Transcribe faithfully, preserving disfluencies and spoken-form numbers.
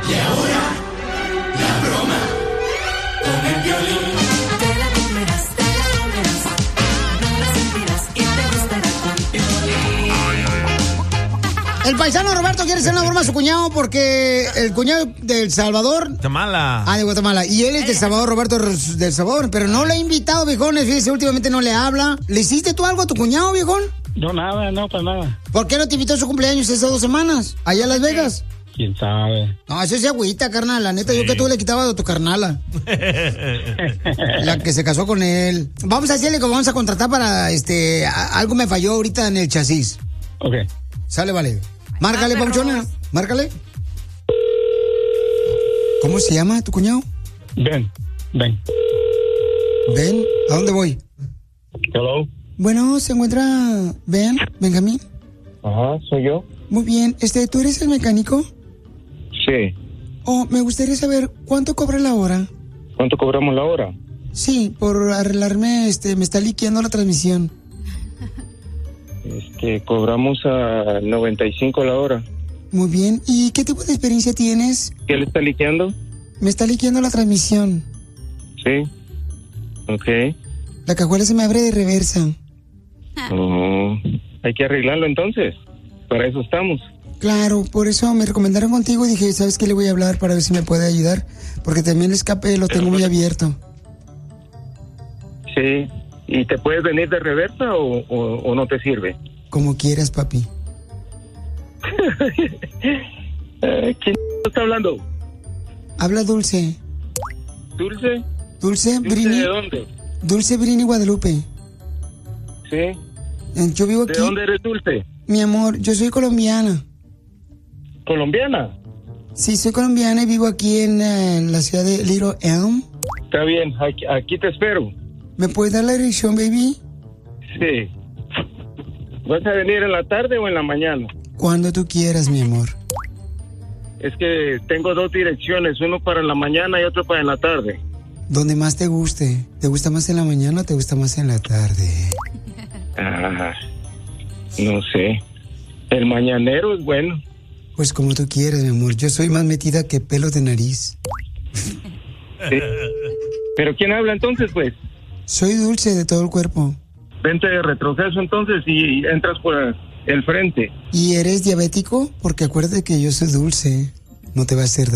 Y ahora, la broma con el Piolín. Te la comerás, te la comerás, no la sentirás y te gustará con Piolín. El paisano Roberto quiere hacer una broma a su cuñado porque el cuñado del Salvador... Guatemala. Ah, de Guatemala. Y él es del Salvador, Roberto del Salvador. Pero no le ha invitado, viejones. Fíjese, últimamente no le habla. ¿Le hiciste tú algo a tu cuñado, viejón? No, nada, no, para nada. ¿Por qué no te invitó a su cumpleaños esas dos semanas? Allá en Las Vegas. ¿Quién sabe? No, eso es agüita, carnal. La neta, sí. Yo que tú le quitabas a tu carnala. La que se casó con él. Vamos a decirle que vamos a contratar para, este... a- algo me falló ahorita en el chasis. Ok. Sale, vale. Márcale, Pauchona. Márcale. ¿Cómo se llama tu cuñado? Ven, ven. Ben, ¿a dónde voy? Hello. Bueno, ¿se encuentra Ben? Benjamín. Ajá, soy yo. Muy bien. Este, ¿tú eres el mecánico? Sí. Oh, me gustaría saber cuánto cobra la hora. ¿Cuánto cobramos la hora? Sí, por arreglarme, este, me está liqueando la transmisión. Este, cobramos a noventa y cinco la hora. Muy bien. ¿Y qué tipo de experiencia tienes? ¿Qué le está liqueando? Me está liqueando la transmisión. Sí. Ok. La cajuela se me abre de reversa. Oh, hay que arreglarlo entonces. Para eso estamos. Claro, por eso me recomendaron contigo y dije, ¿sabes qué? Le voy a hablar para ver si me puede ayudar. Porque también el escape lo tengo muy abierto. Sí. ¿Y te puedes venir de reversa o, o, o no te sirve? Como quieras, papi. Eh, ¿Quién está hablando? Habla Dulce. ¿Dulce? Dulce, ¿Dulce Brini. de dónde? Dulce Brini Guadalupe. Sí. Eh, Yo vivo aquí. ¿De dónde eres Dulce? Mi amor, yo soy colombiana. ¿Colombiana? Sí, soy colombiana y vivo aquí en eh, la ciudad de Little Elm. Está bien, aquí, aquí te espero. ¿Me puedes dar la dirección, baby? Sí. ¿Vas a venir en la tarde o en la mañana? Cuando tú quieras, mi amor. Es que tengo dos direcciones, uno para la mañana y otro para en la tarde. Donde más te guste. ¿Te gusta más en la mañana o te gusta más en la tarde? Ah, no sé. El mañanero es bueno. Pues como tú quieras, mi amor. Yo soy más metida que pelos de nariz. Sí. ¿Pero quién habla entonces, pues? Soy Dulce de todo el cuerpo. Vente de retroceso entonces y entras por el frente. ¿Y eres diabético? Porque acuérdate que yo soy Dulce. No te va a hacer daño.